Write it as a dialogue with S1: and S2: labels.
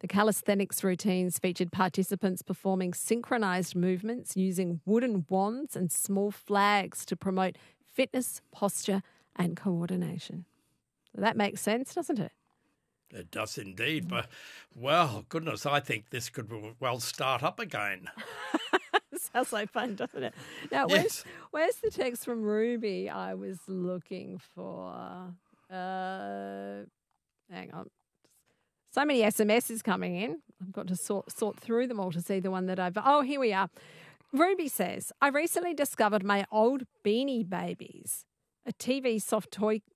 S1: The calisthenics routines featured participants performing synchronised movements using wooden wands and small flags to promote fitness, posture and coordination. That makes sense, doesn't it?
S2: It does indeed. But, well, goodness, I think this could well start up again.
S1: Sounds like fun, doesn't it? Now,
S2: Yes.
S1: where's the text from Ruby I was looking for? Hang on. So many SMSs coming in. I've got to sort through them all to see the one that I've... Oh, here we are. Ruby says, I recently discovered my old Beanie Babies, a TV soft toy